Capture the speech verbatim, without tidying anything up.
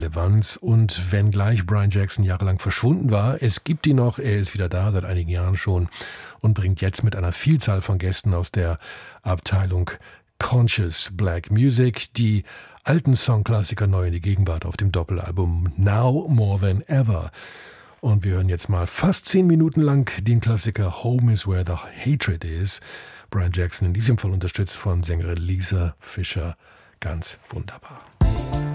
Relevanz und wenngleich Brian Jackson jahrelang verschwunden war, es gibt ihn noch, er ist wieder da, seit einigen Jahren schon und bringt jetzt mit einer Vielzahl von Gästen aus der Abteilung Conscious Black Music die alten Songklassiker neu in die Gegenwart auf dem Doppelalbum Now More Than Ever. Und wir hören jetzt mal fast zehn Minuten lang den Klassiker Home is Where the Hatred Is. Brian Jackson in diesem Fall unterstützt von Sängerin Lisa Fischer. Ganz wunderbar.